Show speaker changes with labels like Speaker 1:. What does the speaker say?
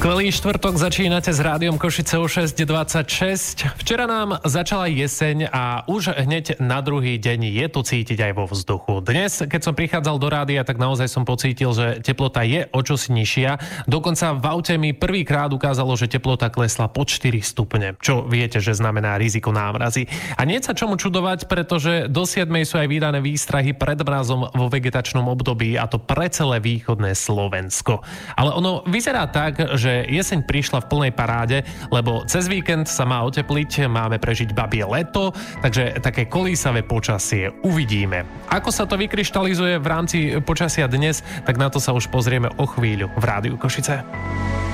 Speaker 1: Skvelý štvrtok začínate s Rádiom Košice o 6:26. Včera nám začala jeseň a už hneď na druhý deň je to cítiť aj vo vzduchu. Dnes, keď som prichádzal do rádia, tak naozaj som pocítil, že teplota je o čosi nižšia. Dokonca v aute mi prvýkrát ukázalo, že teplota klesla pod 4 stupne, čo viete, že znamená riziko námrazy. A nie sa čomu čudovať, pretože do 7 sú aj vydané výstrahy pred mrazom vo vegetačnom období, a to pre celé východné Slovensko. Ale ono vyzerá tak, že jeseň prišla v plnej paráde, lebo cez víkend sa má otepliť, máme prežiť babie leto, takže také kolísavé počasie uvidíme. Ako sa to vykryštalizuje v rámci počasia dnes, tak na to sa už pozrieme o chvíľu v Rádiu Košice.